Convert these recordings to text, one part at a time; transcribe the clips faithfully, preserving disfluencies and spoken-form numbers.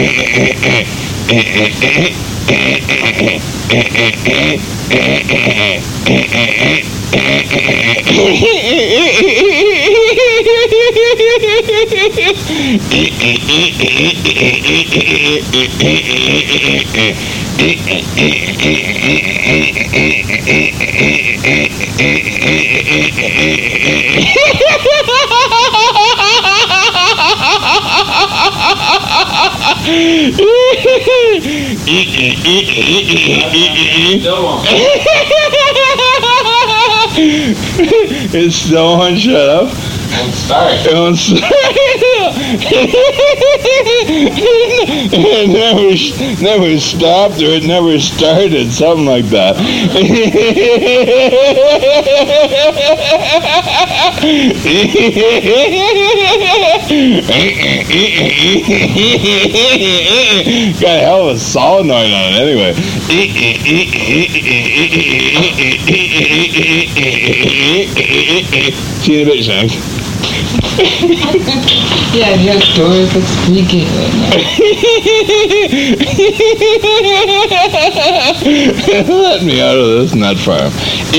It's still on. Shut up. Don't start. It won't start. It never, never stopped, or it never started, something like that. Got a hell of a solenoid on it, anyway. See you in a bit, Shanks. Yeah, you have doors that's squeaking right now. Let me out of this nut farm.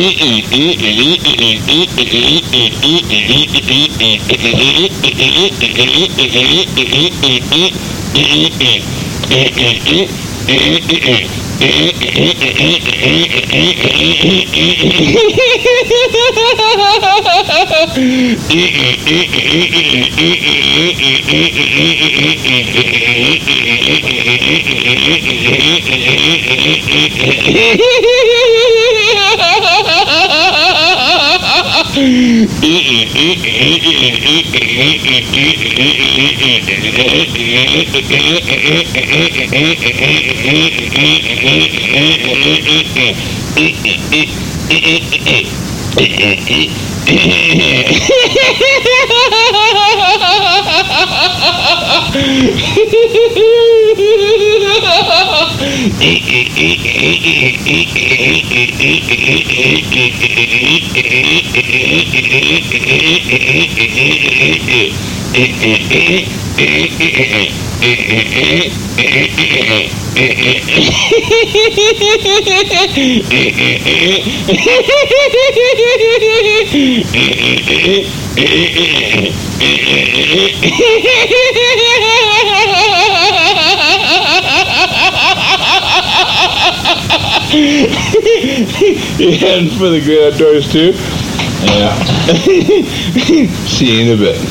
You heading for the great outdoors too? Yeah. See you in a bit.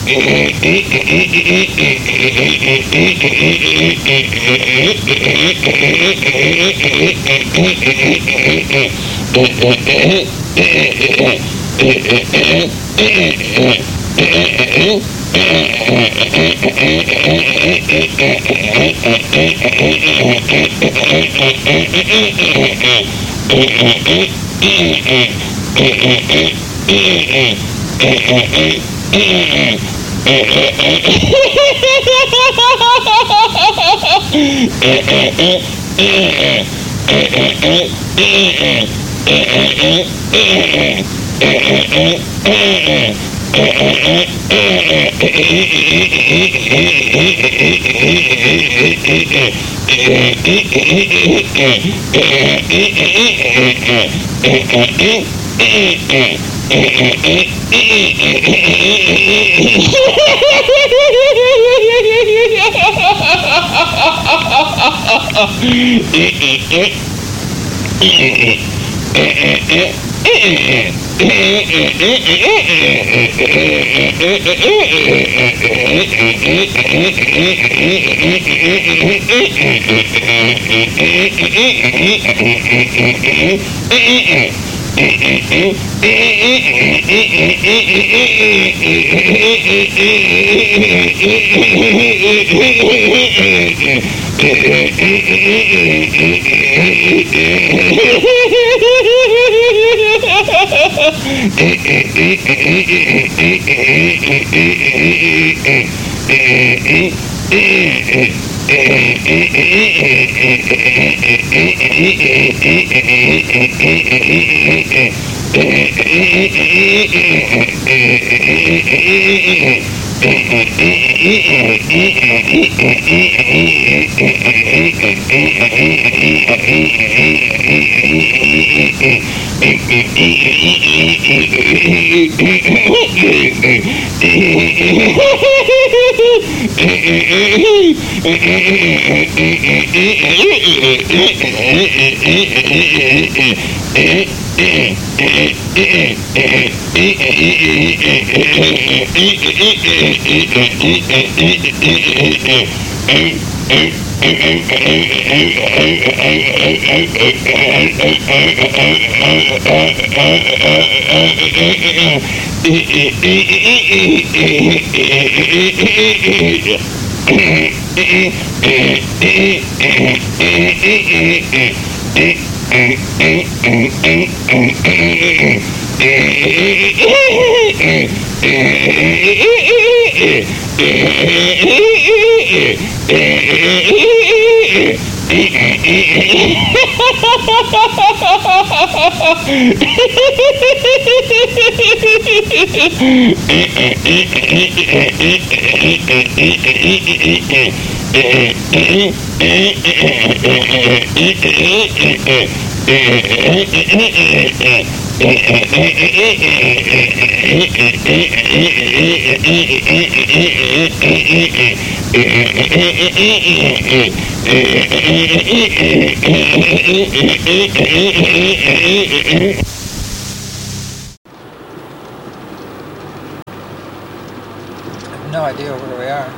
No idea where we are.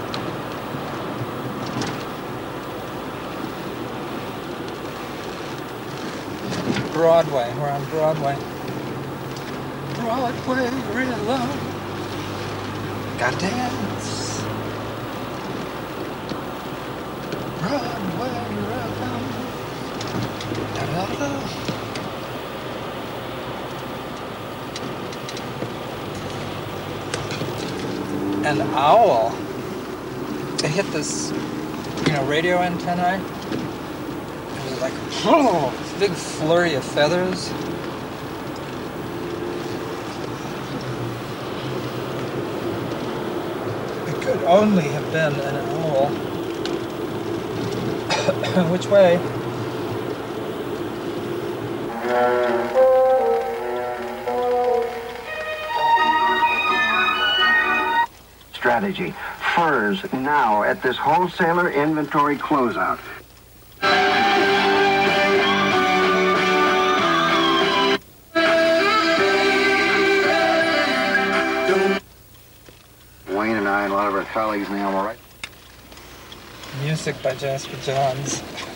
Broadway. We're on Broadway. Broadway Rhythm. Gotta dance. Broadway Rhythm. Da da da. An owl. It hit this, you know, radio antennae. It was like, oh, this big flurry of feathers. It could only have been an owl. Which way? Strategy. Furs now at this wholesaler inventory closeout. Wayne and I and a lot of our colleagues in the Alamo Right. Music by Jasper Johns.